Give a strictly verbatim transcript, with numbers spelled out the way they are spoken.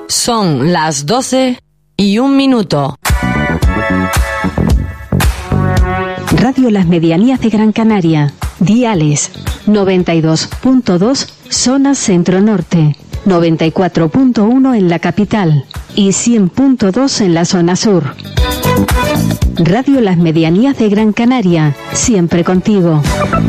Son las doce y un minuto. Radio Las Medianías de Gran Canaria. Diales noventa y dos punto dos zona centro-norte, noventa y cuatro punto uno en la capital y cien punto dos en la zona sur. Radio Las Medianías de Gran Canaria, siempre contigo.